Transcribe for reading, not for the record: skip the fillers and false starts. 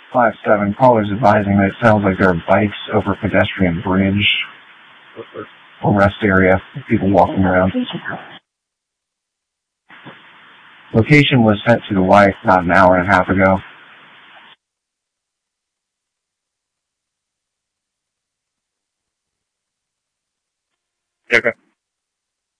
5-7, callers advising that it sounds like there are bikes over a pedestrian bridge or rest area, people walking around. Location was sent to the wife about an hour and a half ago. Okay.